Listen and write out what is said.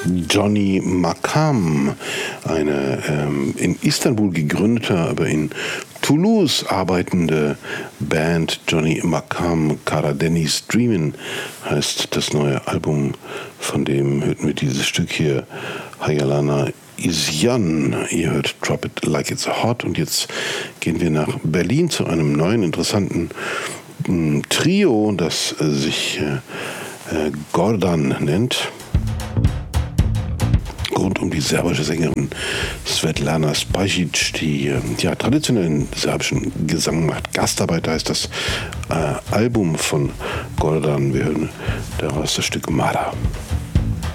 Johnny Makam, eine in Istanbul gegründete, aber in Toulouse arbeitende Band. Johnny Makam, Karadeniz Dreamin' heißt das neue Album, von dem hörten wir dieses Stück hier, Hayalana Isyan. Ihr hört Drop It Like It's Hot, und jetzt gehen wir nach Berlin zu einem neuen interessanten Trio, das sich Gordan nennt. Rund um die serbische Sängerin Svetlana Spajic, die traditionellen serbischen Gesang macht. Gastarbeit heißt das Album von Gordan. Wir hören daraus das Stück Mara.